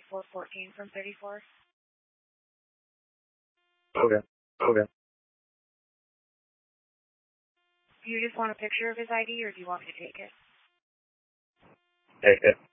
414 from 34. Okay. Do you just want a picture of his ID, or do you want me to take it? Take it.